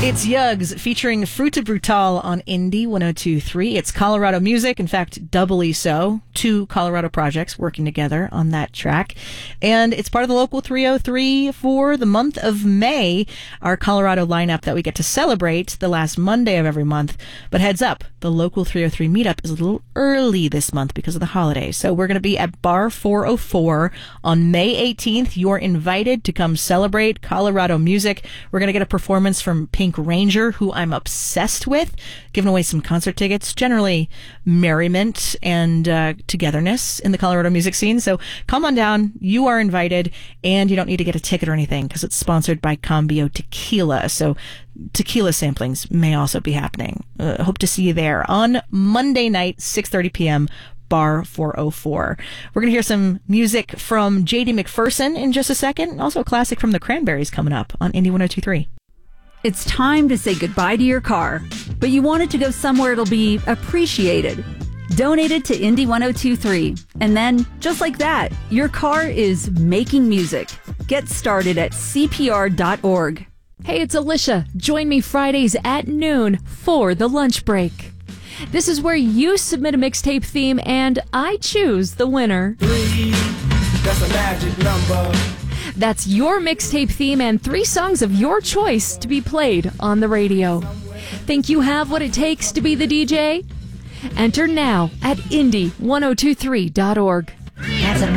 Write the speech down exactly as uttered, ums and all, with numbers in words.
It's Yugs featuring Fruta Brutal on Indie one oh two point three. It's Colorado music, in fact, doubly so. Two Colorado projects working together on that track. And it's part of the Local three oh three for the month of May, our Colorado lineup that we get to celebrate the last Monday of every month. But heads up, the Local three oh three meetup is a little early this month because of the holidays. So we're going to be at Bar four oh four on May eighteenth. You're invited to come celebrate Colorado music. We're going to get a performance from Pink Ranger, who I'm obsessed with, giving away some concert tickets, generally merriment and uh, togetherness in the Colorado music scene. So come on down. You are invited, and you don't need to get a ticket or anything because it's sponsored by Cambio Tequila. So tequila samplings may also be happening. Uh, hope to see you there on Monday night, six thirty p.m., Bar four oh four. We're going to hear some music from J D McPherson in just a second. Also a classic from the Cranberries coming up on Indie one oh two point three. It's time to say goodbye to your car, but you want it to go somewhere it'll be appreciated. Donate it to Indie one oh two point three. And then, just like that, your car is making music. Get started at C P R dot org. Hey, it's Alicia. Join me Fridays at noon for the lunch break. This is where you submit a mixtape theme and I choose the winner. Three, that's a magic number. That's your mixtape theme and three songs of your choice to be played on the radio. Think you have what it takes to be the D J? Enter now at Indie one oh two three dot org.